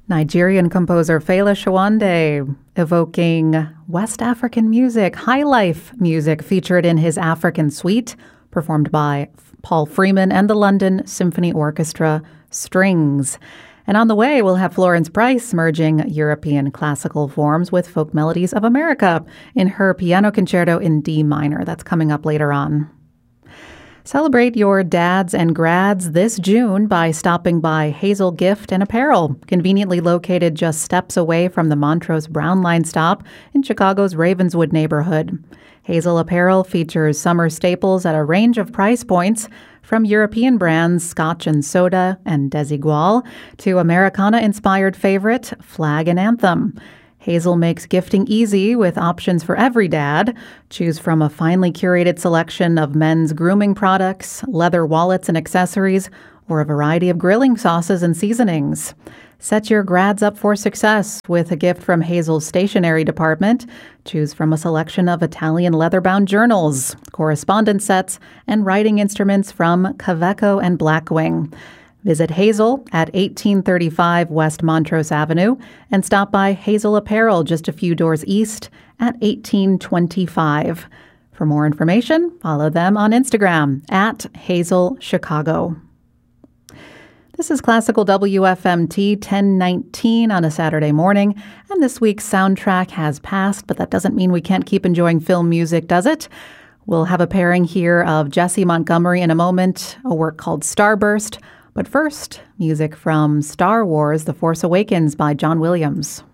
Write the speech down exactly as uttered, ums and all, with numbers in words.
Nigerian composer Fela Shawande evoking West African music, high life music featured in his African Suite, performed by Paul Freeman and the London Symphony Orchestra Strings. And on the way, we'll have Florence Price merging European classical forms with folk melodies of America in her piano concerto in D minor. That's coming up later on. Celebrate your dads and grads this June by stopping by Hazel Gift and Apparel, conveniently located just steps away from the Montrose Brown Line stop in Chicago's Ravenswood neighborhood. Hazel Apparel features summer staples at a range of price points, from European brands Scotch and Soda and Desigual to Americana-inspired favorite Flag and Anthem. Hazel makes gifting easy with options for every dad. Choose from a finely curated selection of men's grooming products, leather wallets and accessories, or a variety of grilling sauces and seasonings. Set your grads up for success with a gift from Hazel's stationery department. Choose from a selection of Italian leather-bound journals, correspondence sets, and writing instruments from Kaveco and Blackwing. Visit Hazel at eighteen thirty-five West Montrose Avenue and stop by Hazel Apparel just a few doors east at eighteen twenty-five. For more information, follow them on Instagram at Hazel Chicago. This is Classical W F M T ten nineteen on a Saturday morning, and this week's soundtrack has passed, but that doesn't mean we can't keep enjoying film music, does it? We'll have a pairing here of Jesse Montgomery in a moment, a work called Starburst. But first, music from Star Wars: The Force Awakens by John Williams.